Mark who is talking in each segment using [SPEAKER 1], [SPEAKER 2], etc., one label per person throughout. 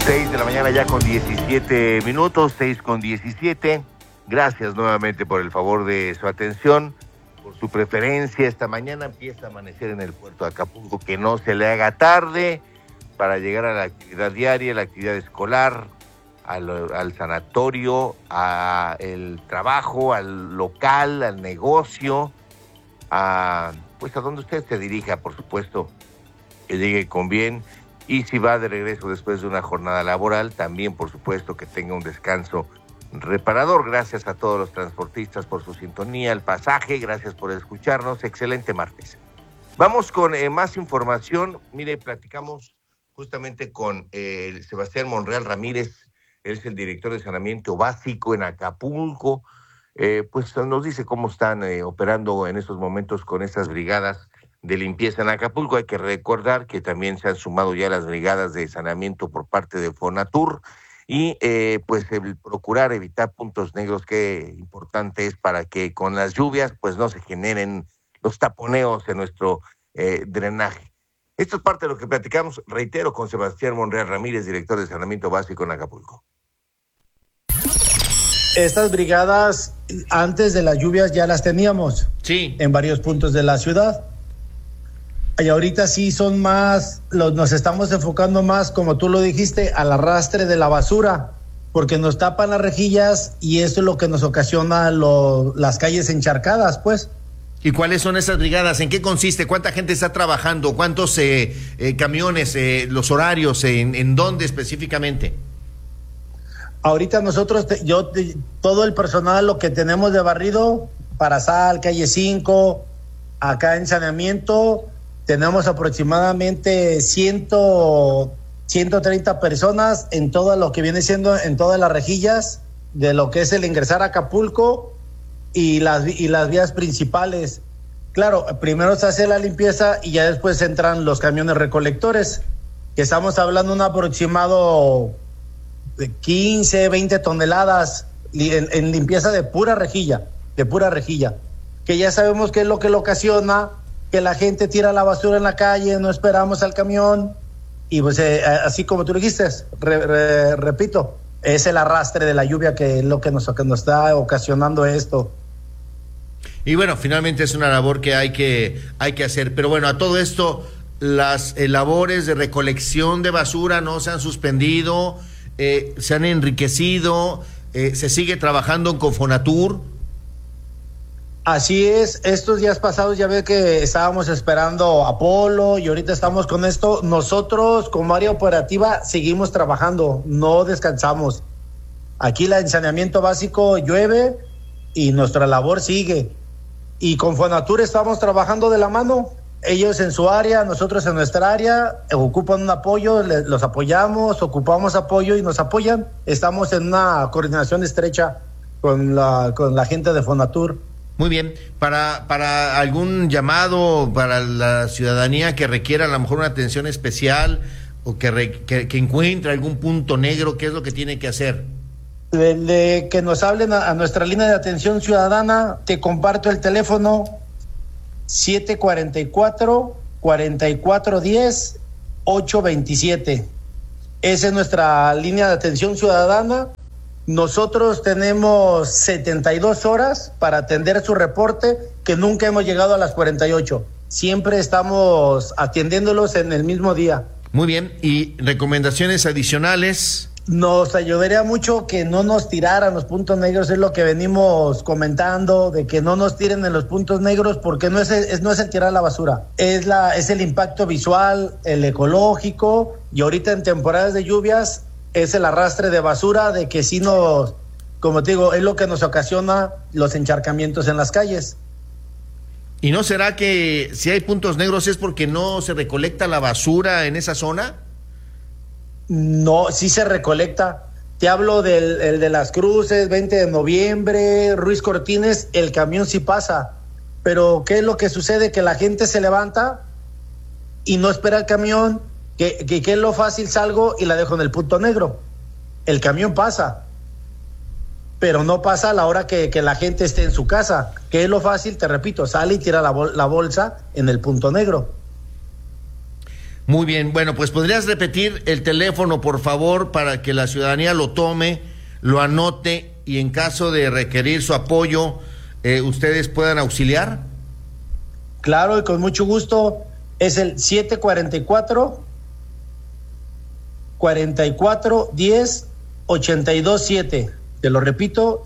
[SPEAKER 1] 6 de la mañana ya con 17 minutos, 6:17. Gracias nuevamente por el favor de su atención, por su preferencia. Esta mañana empieza a amanecer en el puerto de Acapulco, que no se le haga tarde para llegar a la actividad diaria, la actividad escolar, al sanatorio, al trabajo, al local, al negocio, a donde usted se dirija, por supuesto, que llegue con bien. Y si va de regreso después de una jornada laboral, también, por supuesto, que tenga un descanso reparador. Gracias a todos los transportistas por su sintonía, el pasaje, gracias por escucharnos. Excelente martes. Vamos con más información. Mire, platicamos justamente con Sebastián Monreal Ramírez. Él es el director de saneamiento básico en Acapulco. Pues nos dice cómo están operando en estos momentos con estas brigadas de limpieza en Acapulco. Hay que recordar que también se han sumado ya las brigadas de saneamiento por parte de Fonatur y pues el procurar evitar puntos negros, que importante es para que con las lluvias pues no se generen los taponeos en nuestro drenaje. Esto es parte de lo que platicamos, reitero, con Sebastián Monreal Ramírez, director de saneamiento básico en Acapulco.
[SPEAKER 2] Estas brigadas antes de las lluvias ya las teníamos,
[SPEAKER 1] sí,
[SPEAKER 2] en varios puntos de la ciudad. Y ahorita sí son más, nos estamos enfocando más, como tú lo dijiste, al arrastre de la basura, porque nos tapan las rejillas y eso es lo que nos ocasiona las calles encharcadas, pues.
[SPEAKER 3] ¿Y cuáles son esas brigadas? ¿En qué consiste? ¿Cuánta gente está trabajando? ¿Cuántos camiones? ¿Los horarios? ¿En dónde específicamente?
[SPEAKER 2] Ahorita nosotros, todo el personal, lo que tenemos de barrido, Parasal, Calle 5, acá en saneamiento, tenemos aproximadamente 130 personas en todo lo que viene siendo en todas las rejillas de lo que es el ingresar a Acapulco y las vías principales. Claro, primero se hace la limpieza y ya después entran los camiones recolectores, que estamos hablando de un aproximado de 15, 20 toneladas en limpieza de pura rejilla, que ya sabemos qué es lo que lo ocasiona, que la gente tira la basura en la calle, no esperamos al camión, y pues así como tú dijiste, repito, es el arrastre de la lluvia que es lo que nos está ocasionando esto.
[SPEAKER 3] Y bueno, finalmente es una labor que hay que hacer, pero bueno, a todo esto, las labores de recolección de basura no se han suspendido, se han enriquecido, se sigue trabajando con Fonatur.
[SPEAKER 2] Así es, estos días pasados ya ve que estábamos esperando Apolo y ahorita estamos con esto. Nosotros como área operativa seguimos trabajando, no descansamos. Aquí el saneamiento básico llueve y nuestra labor sigue. Y con Fonatur estamos trabajando de la mano. Ellos en su área, nosotros en nuestra área, ocupan un apoyo, los apoyamos, ocupamos apoyo y nos apoyan. Estamos en una coordinación estrecha con la gente de Fonatur.
[SPEAKER 3] Muy bien, para algún llamado para la ciudadanía que requiera a lo mejor una atención especial o que encuentre algún punto negro, ¿qué es lo que tiene que hacer?
[SPEAKER 2] De que nos hablen a nuestra línea de atención ciudadana, te comparto el teléfono 744-4410-827. Esa es nuestra línea de atención ciudadana. Nosotros tenemos 72 horas para atender su reporte, que nunca hemos llegado a las 48. Siempre estamos atendiéndolos en el mismo día.
[SPEAKER 3] Muy bien, ¿y recomendaciones adicionales?
[SPEAKER 2] Nos ayudaría mucho que no nos tiraran los puntos negros, es lo que venimos comentando, de que no nos tiren en los puntos negros, porque no es el tirar la basura, es el impacto visual, el ecológico, y ahorita en temporadas de lluvias es el arrastre de basura, de que sí como te digo, es lo que nos ocasiona los encharcamientos en las calles.
[SPEAKER 3] ¿Y no será que si hay puntos negros es porque no se recolecta la basura en esa zona?
[SPEAKER 2] No, sí se recolecta. Te hablo el de las Cruces, 20 de noviembre, Ruiz Cortines, el camión sí pasa. Pero ¿qué es lo que sucede? Que la gente se levanta y no espera el camión, que es lo fácil, salgo y la dejo en el punto negro. El camión pasa, pero no pasa a la hora que la gente esté en su casa. ¿Qué es lo fácil? Te repito, sale y tira la bolsa en el punto negro.
[SPEAKER 3] Muy bien, bueno, pues ¿podrías repetir el teléfono, por favor, para que la ciudadanía lo tome, lo anote y en caso de requerir su apoyo, ustedes puedan auxiliar?
[SPEAKER 2] Claro, y con mucho gusto. Es el 744-4410-827. Te lo repito,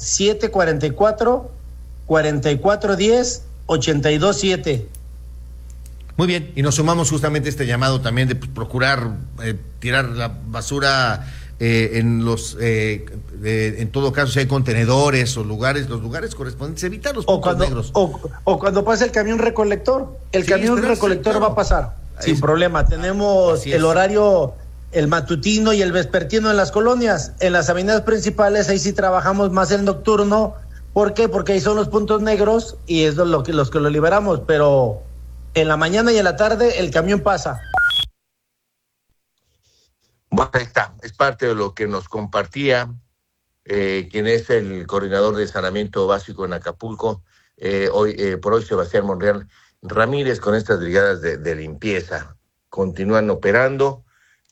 [SPEAKER 2] 744-4410-827.
[SPEAKER 3] Muy bien, y nos sumamos justamente a este llamado también de procurar tirar la basura en todo caso, si hay contenedores o los lugares correspondientes, evitar los puntos negros.
[SPEAKER 2] O cuando pase el camión recolector, camión recolector va a pasar sin problema. Tenemos el horario, el matutino y el vespertino en las colonias. En las avenidas principales, ahí sí trabajamos más el nocturno. ¿Por qué? Porque ahí son los puntos negros y es los que lo liberamos, pero en la mañana y en la tarde el camión pasa.
[SPEAKER 1] Bueno, ahí está, es parte de lo que nos compartía quien es el coordinador de saneamiento básico en Acapulco, por hoy Sebastián Monreal Ramírez, con estas brigadas de limpieza. Continúan operando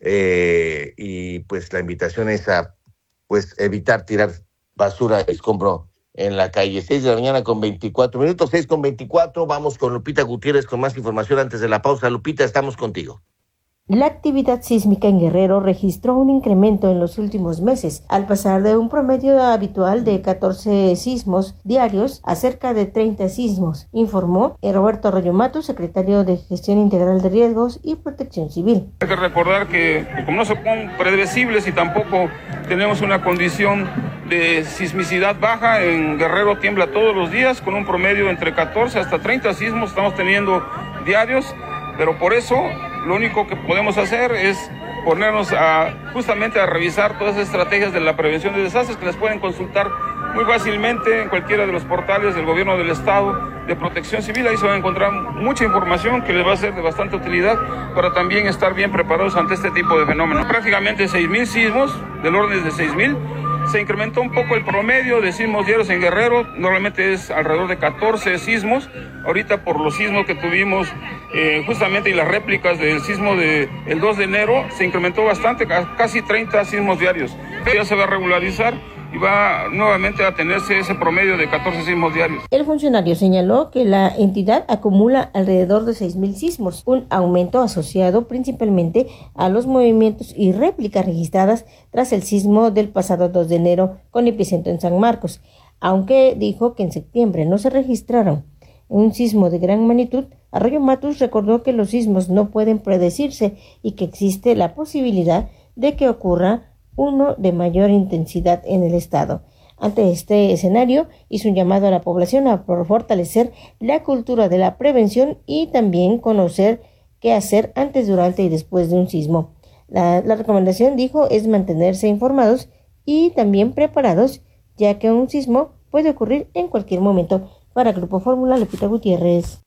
[SPEAKER 1] y pues la invitación es a pues evitar tirar basura, escombro en la calle. 6 de la mañana con 24 minutos, 6:24, vamos con Lupita Gutiérrez con más información antes de la pausa. Lupita, estamos contigo.
[SPEAKER 4] La actividad sísmica en Guerrero registró un incremento en los últimos meses, al pasar de un promedio habitual de 14 sismos diarios a cerca de 30 sismos, informó Roberto Arroyo Matus, secretario de Gestión Integral de Riesgos y Protección Civil.
[SPEAKER 5] Hay que recordar que como no son predecibles y tampoco tenemos una condición de sismicidad baja, en Guerrero tiembla todos los días con un promedio entre 14 hasta 30 sismos estamos teniendo diarios, pero por eso lo único que podemos hacer es ponernos justamente a revisar todas las estrategias de la prevención de desastres que las pueden consultar muy fácilmente en cualquiera de los portales del gobierno del estado de Protección Civil. Ahí se va a encontrar mucha información que les va a ser de bastante utilidad para también estar bien preparados ante este tipo de fenómenos. Prácticamente 6,000 sismos, del orden de 6,000. Se incrementó un poco el promedio de sismos diarios en Guerrero, normalmente es alrededor de 14 sismos. Ahorita por los sismos que tuvimos justamente y las réplicas del sismo del 2 de enero, se incrementó bastante, casi 30 sismos diarios. Ya se va a regularizar y va nuevamente a tenerse ese promedio de 14 sismos diarios.
[SPEAKER 4] El funcionario señaló que la entidad acumula alrededor de 6,000 sismos, un aumento asociado principalmente a los movimientos y réplicas registradas tras el sismo del pasado 2 de enero con epicentro en San Marcos, aunque dijo que en septiembre no se registraron un sismo de gran magnitud. Arroyo Matus recordó que los sismos no pueden predecirse y que existe la posibilidad de que ocurra uno de mayor intensidad en el estado. Ante este escenario, hizo un llamado a la población a fortalecer la cultura de la prevención y también conocer qué hacer antes, durante y después de un sismo. La recomendación, dijo, es mantenerse informados y también preparados, ya que un sismo puede ocurrir en cualquier momento. Para Grupo Fórmula, Lupita Gutiérrez.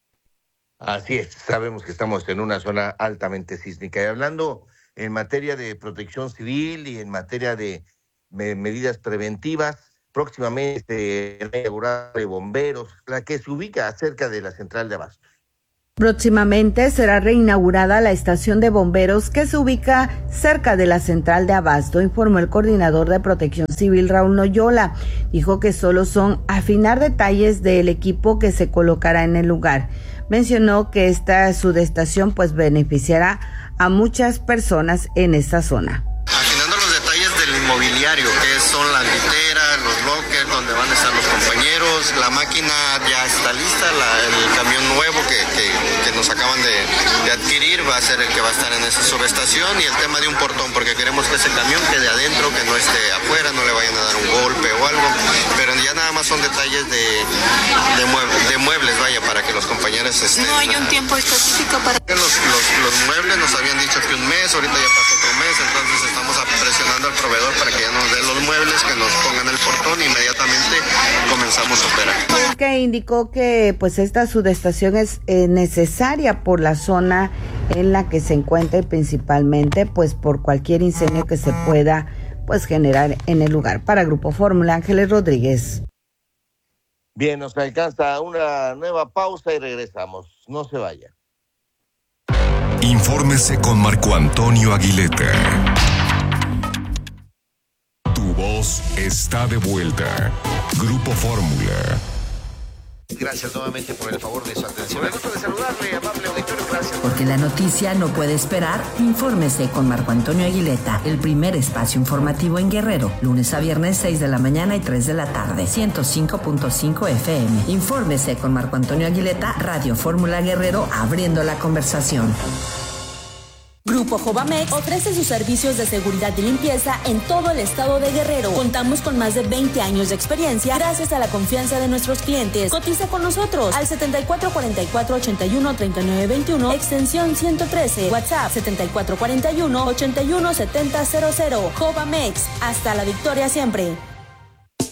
[SPEAKER 1] Así es, sabemos que estamos en una zona altamente sísmica. Y hablando en materia de protección civil y en materia de medidas preventivas, próximamente la inauguración de bomberos, la que se ubica cerca de la central de Abasto.
[SPEAKER 6] Próximamente será reinaugurada la estación de bomberos que se ubica cerca de la central de Abasto, informó el coordinador de Protección Civil, Raúl Noyola. Dijo que solo son afinar detalles del equipo que se colocará en el lugar. Mencionó que esta subestación pues beneficiará a muchas personas en esta zona.
[SPEAKER 7] Afinando los detalles del inmobiliario, que son las literas, los lockers, donde van a estar los compañeros, la máquina ya está lista, el camión nuevo que nos acaban de adquirir va a ser el que va a estar en esa subestación, y el tema de un portón, porque queremos que ese camión quede adentro, que no esté afuera, no le vayan a dar un golpe o algo, pero ya nada más son detalles de muebles, vaya, para que los compañeros estén.
[SPEAKER 8] No hay un tiempo específico para...
[SPEAKER 7] Los muebles nos habían dicho que un mes, ahorita ya pasó otro mes, entonces estamos presionando al proveedor para que ya nos dé los muebles, que nos pongan el portón, e inmediatamente comenzamos a operar.
[SPEAKER 6] Que indicó que pues esta subestación es necesaria por la zona en la que se encuentra y principalmente pues por cualquier incendio que se pueda pues generar en el lugar. Para Grupo Fórmula, Ángeles Rodríguez.
[SPEAKER 1] Bien, nos alcanza una nueva pausa y regresamos. No se vaya.
[SPEAKER 9] Infórmese con Marco Antonio Aguileta. Tu voz está de vuelta. Grupo Fórmula.
[SPEAKER 3] Gracias nuevamente por el favor de su atención. Me gusta de saludarle, amable auditorio, gracias.
[SPEAKER 10] Porque la noticia no puede esperar, infórmese con Marco Antonio Aguileta, el primer espacio informativo en Guerrero, lunes a viernes 6 de la mañana y 3 de la tarde, 105.5 FM. Infórmese con Marco Antonio Aguileta, Radio Fórmula Guerrero, abriendo la conversación.
[SPEAKER 11] Grupo Jovamex ofrece sus servicios de seguridad y limpieza en todo el estado de Guerrero. Contamos con más de 20 años de experiencia gracias a la confianza de nuestros clientes. Cotiza con nosotros al 7444-813921, extensión 113, WhatsApp 7441-817000. Jovamex, hasta la victoria siempre.